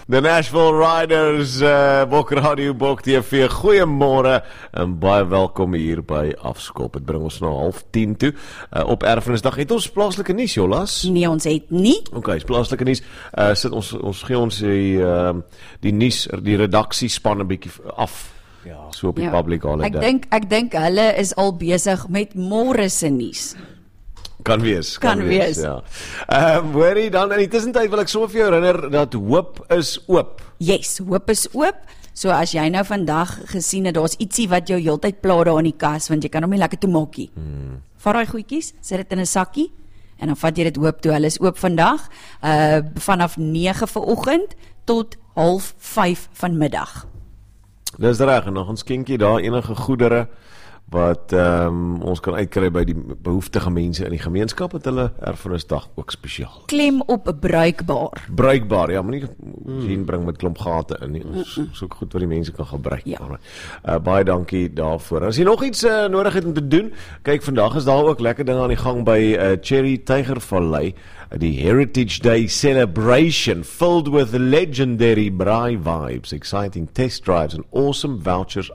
De Nashville Riders, Bok Radio, Bok TV, goeiemôre en baie welkom hier by Afskop. Het bring ons na 9:30 toe. Op Erfenisdag het ons plaaslike nuus, Jolas? Nee, ons het nie. Okay, plaaslike nuus. Sit ons gee ons die nuus, die redaksiespan 'n bietjie af. Ja, so op die public holiday. Ek dink hulle is al besig met môre se nuus. Kan wees. Ja. Hoorie, dan in die tussentyd wil ek sommer vir jou herinner dat hoop is oop. Yes, hoop is oop. So as jy nou vandag gesien het, daar's ietsie wat jou heeltyd pla daar in die kas, want jy kan hom nie lekker toemaak. Vat daai goedjies, sit dit in 'n sakkie en dan vat jy dit hoop toe. Hulle is oop vandag, vanaf 9 vanoggend tot 4:30 vanmiddag. Dis reg, en dan gaan skenk jy daar enige goedere wat ons kan uitkry by die behoeftige mense in die gemeenskap, het hulle Erfenisdag ook spesiaal. Klem op bruikbaar. Bruikbaar, ja, moenie sien bring met klomp gate in nie. Ons soek goed wat die mense kan gebruik. Ja. Baie dankie daarvoor. As jy nog iets nodig het om te doen, kyk, vandag is daar ook lekker dinge aan die gang by Cherry Tygervallei. Die Heritage Day celebration filled with legendary braai vibes, exciting test drives and awesome vouchers